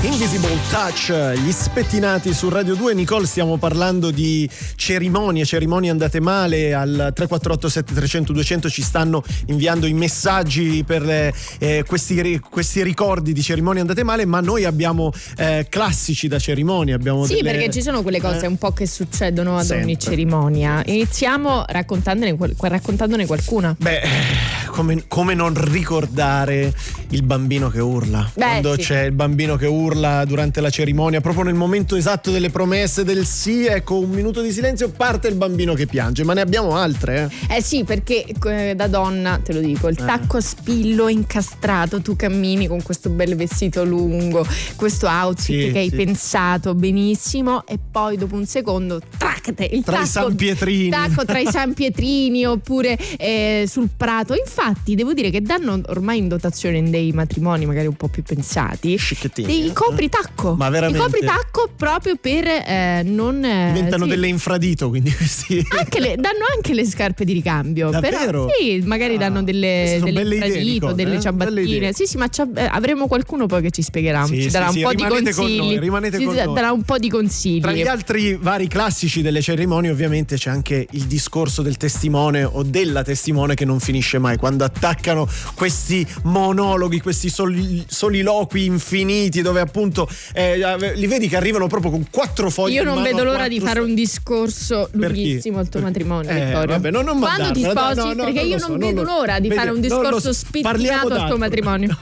Invisible Touch, gli spettinati su Radio 2. Nicole, stiamo parlando di cerimonie andate male. Al 348 7300 200 ci stanno inviando i messaggi per questi ricordi di cerimonie andate male, ma noi abbiamo classici da cerimonie, abbiamo perché ci sono quelle cose un po' che succedono ad sempre. Ogni cerimonia. Iniziamo raccontandone qualcuna. Come non ricordare il bambino che urla. Quando c'è il bambino che urla durante la cerimonia, proprio nel momento esatto delle promesse, del sì, ecco, un minuto di silenzio, parte il bambino che piange. Ma ne abbiamo altre, sì, perché da donna, te lo dico, il tacco a spillo incastrato, tu cammini con questo bel vestito lungo, questo outfit che hai pensato benissimo, e poi dopo un secondo il tra i San Pietrini, tra i San Pietrini, oppure sul prato. Infatti devo dire che danno ormai in dotazione in dei matrimoni magari un po' più pensati dei copritacco. Ma veramente? I copritacco proprio per non diventano delle infradito, quindi questi danno anche le scarpe di ricambio. Davvero? Però danno danno delle infradito, delle ciabattine. Sì, ma avremo qualcuno poi che ci spiegherà, ci darà un po' di consigli. Rimanete con noi. Darà un po' di consigli. Tra gli altri vari classici delle cerimonie, ovviamente, c'è anche il discorso del testimone o della testimone che non finisce mai, quando attaccano questi monologhi, questi soliloqui infiniti, dove appunto li vedi che arrivano proprio con 4 fogli. Io non vedo l'ora di fare un discorso lunghissimo al tuo matrimonio, Vittorio. Vabbè, non quando ti sposi? Perché io non vedo l'ora di fare un discorso spittinato al tuo matrimonio.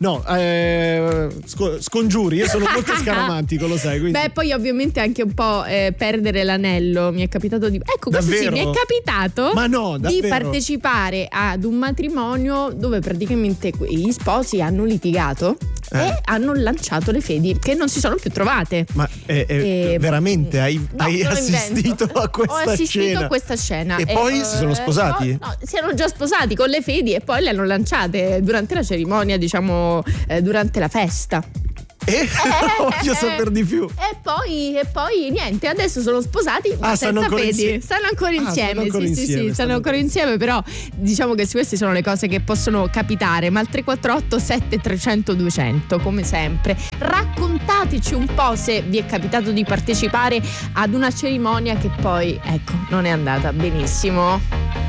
Scongiuri, io sono molto scaramantico, lo sai, quindi. Poi ovviamente anche un po' perdere l'anello. Mi è capitato di questo davvero? Sì, mi è capitato di davvero? Partecipare ad un matrimonio dove praticamente gli sposi hanno litigato e hanno lanciato le fedi, che non si sono più trovate. Ma veramente hai assistito a questa scena? Ho assistito a questa scena. E poi si sono sposati? No, si erano già sposati con le fedi e poi le hanno lanciate durante la cerimonia, diciamo durante la festa. Voglio sapere di più. E poi niente, adesso sono sposati, ma senza fedi. Stanno ancora insieme. Stanno ancora insieme, però diciamo che queste sono le cose che possono capitare. Ma al 348 7300 200, come sempre, raccontateci un po' se vi è capitato di partecipare ad una cerimonia che poi, ecco, non è andata benissimo.